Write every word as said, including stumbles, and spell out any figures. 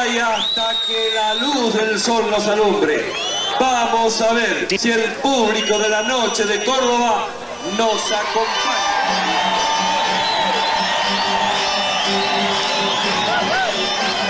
y hasta que la luz del sol nos alumbre. Vamos a ver si el público de la noche de Córdoba nos acompaña.